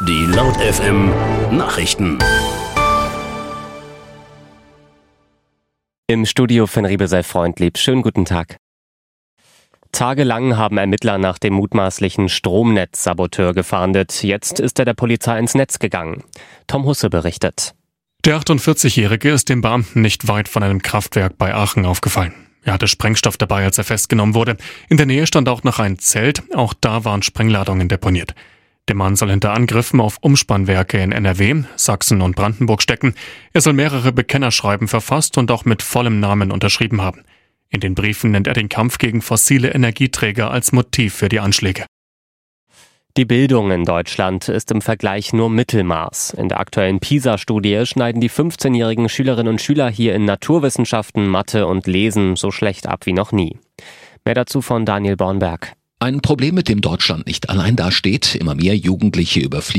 Die Laut FM Nachrichten. Im Studio Finn Riebesell-Freundlieb. Schönen guten Tag. Tagelang haben Ermittler nach dem mutmaßlichen Stromnetzsaboteur gefahndet. Jetzt ist er der Polizei ins Netz gegangen. Tom Husse berichtet. Der 48-Jährige ist dem Beamten nicht weit von einem Kraftwerk bei Aachen aufgefallen. Er hatte Sprengstoff dabei, als er festgenommen wurde. In der Nähe stand auch noch ein Zelt. Auch da waren Sprengladungen deponiert. Der Mann soll hinter Angriffen auf Umspannwerke in NRW, Sachsen und Brandenburg stecken. Er soll mehrere Bekennerschreiben verfasst und auch mit vollem Namen unterschrieben haben. In den Briefen nennt er den Kampf gegen fossile Energieträger als Motiv für die Anschläge. Die Bildung in Deutschland ist im Vergleich nur Mittelmaß. In der aktuellen PISA-Studie schneiden die 15-jährigen Schülerinnen und Schüler hier in Naturwissenschaften, Mathe und Lesen so schlecht ab wie noch nie. Mehr dazu von Daniel Bornberg. Ein Problem, mit dem Deutschland nicht allein dasteht. Immer mehr Jugendliche überfliegen